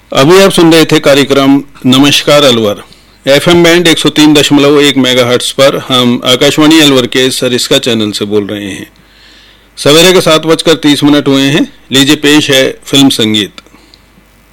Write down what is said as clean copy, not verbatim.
अभी आप सुन रहे थे कार्यक्रम नमस्कार अलवर। एफएम बैंड 103.1 मेगाहर्ट्ज पर हम आकाशवाणी अलवर के सरिस्का चैनल से बोल रहे हैं। सवेरे के 7:30 हुए हैं। लीजिए पेश है फिल्म संगीत।